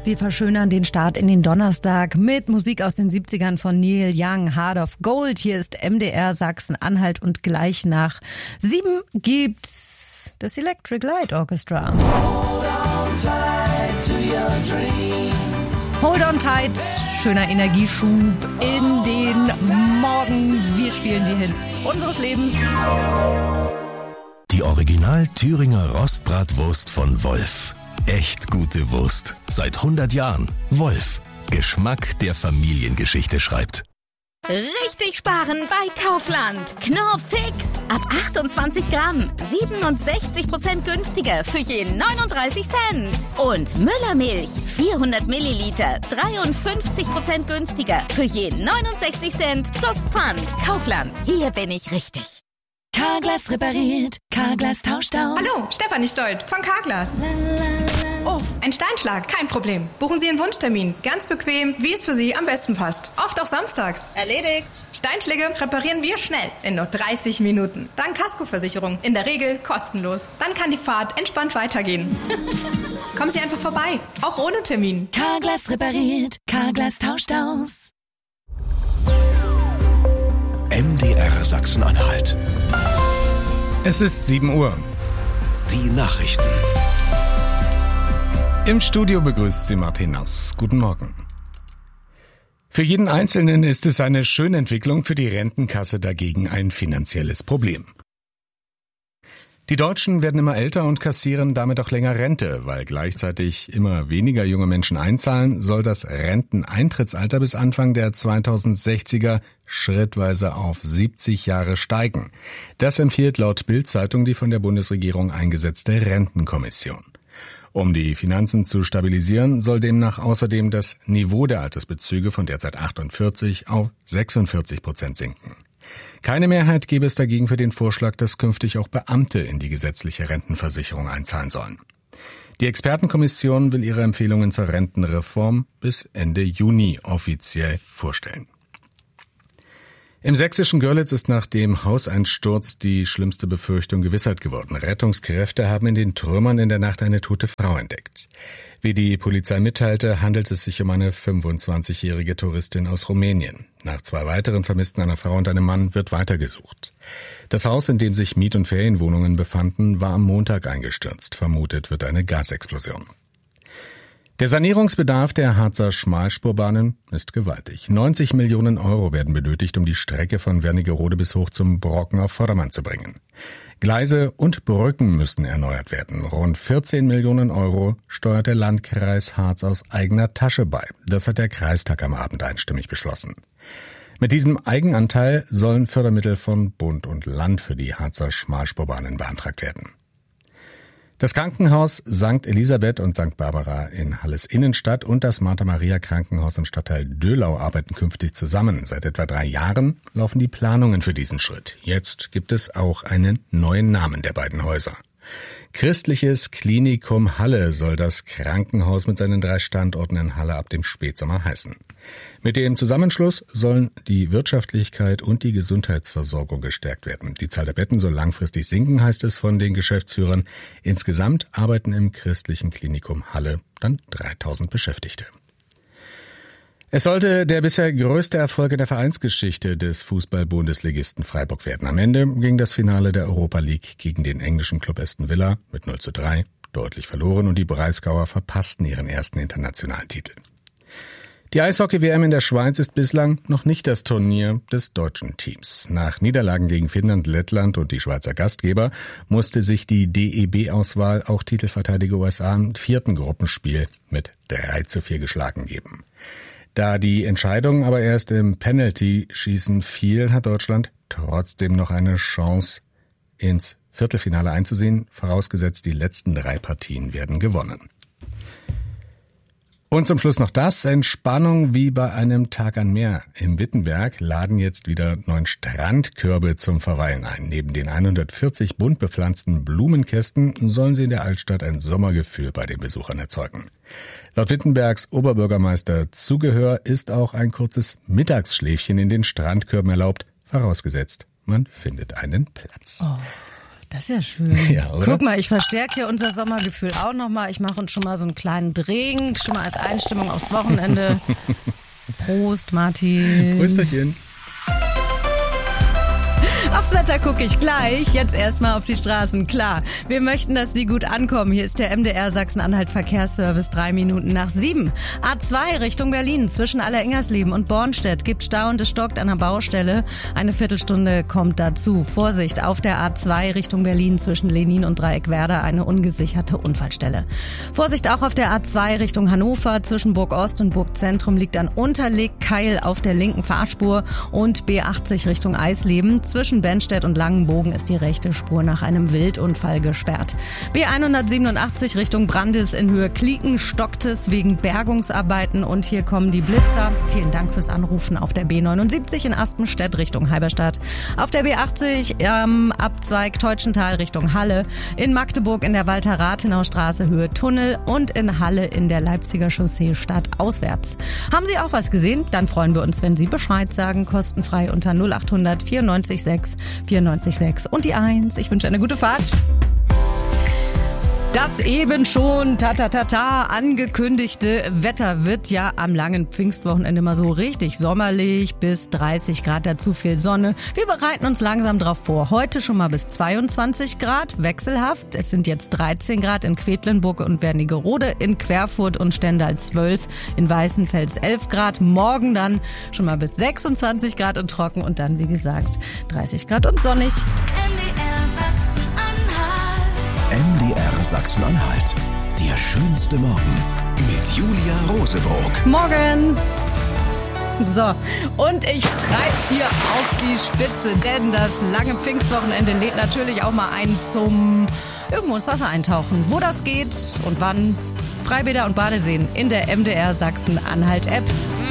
Wir verschönern den Start in den Donnerstag mit Musik aus den 70ern von Neil Young, Heart of Gold. Hier ist MDR Sachsen-Anhalt und gleich nach 7 gibt's das Electric Light Orchestra. Hold on tight, schöner Energieschub in den Morgen. Wir spielen die Hits unseres Lebens. Die Original Thüringer Rostbratwurst von Wolf. Echt gute Wurst. Seit 100 Jahren. Wolf. Geschmack, der Familiengeschichte schreibt. Richtig sparen bei Kaufland. Knorr Fix. Ab 28 Gramm. 67% günstiger für je 39 Cent. Und Müllermilch. 400 Milliliter. 53% günstiger für je 69 Cent plus Pfand. Kaufland. Hier bin ich richtig. Carglass repariert, Carglass tauscht aus. Hallo, Stefanie Stolt von Carglass. Oh, ein Steinschlag, kein Problem. Buchen Sie einen Wunschtermin. Ganz bequem, wie es für Sie am besten passt. Oft auch samstags. Erledigt. Steinschläge reparieren wir schnell, in nur 30 Minuten. Dann Kaskoversicherung, in der Regel kostenlos. Dann kann die Fahrt entspannt weitergehen. Kommen Sie einfach vorbei, auch ohne Termin. Carglass repariert, Carglass tauscht aus. MDR Sachsen-Anhalt. Es ist 7 Uhr. Die Nachrichten. Im Studio begrüßt Sie Martin Nass. Guten Morgen. Für jeden Einzelnen ist es eine schöne Entwicklung, für die Rentenkasse dagegen ein finanzielles Problem. Die Deutschen werden immer älter und kassieren damit auch länger Rente. Weil gleichzeitig immer weniger junge Menschen einzahlen, soll das Renteneintrittsalter bis Anfang der 2060er schrittweise auf 70 Jahre steigen. Das empfiehlt laut Bild-Zeitung die von der Bundesregierung eingesetzte Rentenkommission. Um die Finanzen zu stabilisieren, soll demnach außerdem das Niveau der Altersbezüge von derzeit 48 auf 46% sinken. Keine Mehrheit gäbe es dagegen für den Vorschlag, dass künftig auch Beamte in die gesetzliche Rentenversicherung einzahlen sollen. Die Expertenkommission will ihre Empfehlungen zur Rentenreform bis Ende Juni offiziell vorstellen. Im sächsischen Görlitz ist nach dem Hauseinsturz die schlimmste Befürchtung Gewissheit geworden. Rettungskräfte haben in den Trümmern in der Nacht eine tote Frau entdeckt. Wie die Polizei mitteilte, handelt es sich um eine 25-jährige Touristin aus Rumänien. Nach 2 weiteren Vermissten, einer Frau und einem Mann, wird weitergesucht. Das Haus, in dem sich Miet- und Ferienwohnungen befanden, war am Montag eingestürzt. Vermutet wird eine Gasexplosion. Der Sanierungsbedarf der Harzer Schmalspurbahnen ist gewaltig. 90 Millionen Euro werden benötigt, um die Strecke von Wernigerode bis hoch zum Brocken auf Vordermann zu bringen. Gleise und Brücken müssen erneuert werden. Rund 14 Millionen Euro steuert der Landkreis Harz aus eigener Tasche bei. Das hat der Kreistag am Abend einstimmig beschlossen. Mit diesem Eigenanteil sollen Fördermittel von Bund und Land für die Harzer Schmalspurbahnen beantragt werden. Das Krankenhaus St. Elisabeth und St. Barbara in Halles Innenstadt und das Martha-Maria-Krankenhaus im Stadtteil Döhlau arbeiten künftig zusammen. Seit etwa 3 Jahren laufen die Planungen für diesen Schritt. Jetzt gibt es auch einen neuen Namen der beiden Häuser. Christliches Klinikum Halle soll das Krankenhaus mit seinen 3 Standorten in Halle ab dem Spätsommer heißen. Mit dem Zusammenschluss sollen die Wirtschaftlichkeit und die Gesundheitsversorgung gestärkt werden. Die Zahl der Betten soll langfristig sinken, heißt es von den Geschäftsführern. Insgesamt arbeiten im Christlichen Klinikum Halle dann 3000 Beschäftigte. Es sollte der bisher größte Erfolg in der Vereinsgeschichte des Fußball-Bundesligisten Freiburg werden. Am Ende ging das Finale der Europa League gegen den englischen Club Aston Villa mit 0:3 deutlich verloren und die Breisgauer verpassten ihren ersten internationalen Titel. Die Eishockey-WM in der Schweiz ist bislang noch nicht das Turnier des deutschen Teams. Nach Niederlagen gegen Finnland, Lettland und die Schweizer Gastgeber musste sich die DEB-Auswahl auch Titelverteidiger USA im 4. Gruppenspiel mit 3:4 geschlagen geben. Da die Entscheidung aber erst im Penalty-Schießen fiel, hat Deutschland trotzdem noch eine Chance, ins Viertelfinale einzusehen, vorausgesetzt die letzten 3 Partien werden gewonnen. Und zum Schluss noch das. Entspannung wie bei einem Tag an Meer. Im Wittenberg laden jetzt wieder 9 Strandkörbe zum Verweilen ein. Neben den 140 bunt bepflanzten Blumenkästen sollen sie in der Altstadt ein Sommergefühl bei den Besuchern erzeugen. Laut Wittenbergs Oberbürgermeister Zugehör ist auch ein kurzes Mittagsschläfchen in den Strandkörben erlaubt, vorausgesetzt, man findet einen Platz. Oh. Das ist ja schön. Ja, oder? Guck mal, ich verstärke hier unser Sommergefühl auch nochmal. Ich mache uns schon mal so einen kleinen Drink, schon mal als Einstimmung aufs Wochenende. Prost, Martin. Prösterchen. Aufs Wetter gucke ich gleich. Jetzt erstmal auf die Straßen. Klar, wir möchten, dass die gut ankommen. Hier ist der MDR Sachsen-Anhalt Verkehrsservice 3 Minuten nach 7. A2 Richtung Berlin zwischen Allerengersleben und Bornstedt gibt Stau und es stockt an der Baustelle. Eine Viertelstunde kommt dazu. Vorsicht, auf der A2 Richtung Berlin zwischen Lenin und Dreieckwerder eine ungesicherte Unfallstelle. Vorsicht auch auf der A2 Richtung Hannover zwischen Burg Ost und Burg Zentrum liegt ein Unterlegkeil auf der linken Fahrspur und B80 Richtung Eisleben. Zwischen Bennstedt und Langenbogen ist die rechte Spur nach einem Wildunfall gesperrt. B187 Richtung Brandis in Höhe Klieken stockt es wegen Bergungsarbeiten und hier kommen die Blitzer. Vielen Dank fürs Anrufen auf der B79 in Aspenstedt Richtung Halberstadt. Auf der B80 Abzweig Teutschental Richtung Halle. In Magdeburg in der Walter-Rathenau-Straße Höhe Tunnel und in Halle in der Leipziger Chaussee stadtauswärts. Haben Sie auch was gesehen? Dann freuen wir uns, wenn Sie Bescheid sagen. Kostenfrei unter 0800 94 6 94,6 und die 1. Ich wünsche eine gute Fahrt. Das eben schon angekündigte Wetter wird ja am langen Pfingstwochenende mal so richtig sommerlich, bis 30 Grad, dazu viel Sonne. Wir bereiten uns langsam drauf vor. Heute schon mal bis 22 Grad, wechselhaft. Es sind jetzt 13 Grad in Quedlinburg und Wernigerode, in Querfurt und Stendal 12, in Weißenfels 11 Grad. Morgen dann schon mal bis 26 Grad und trocken und dann, wie gesagt, 30 Grad und sonnig. MDR Sachsen-Anhalt. Der schönste Morgen mit Julia Roseburg. Morgen! So, und ich treib's hier auf die Spitze, denn das lange Pfingstwochenende lädt natürlich auch mal ein zum irgendwo ins Wasser eintauchen. Wo das geht und wann, Freibäder und Badeseen in der MDR Sachsen-Anhalt-App.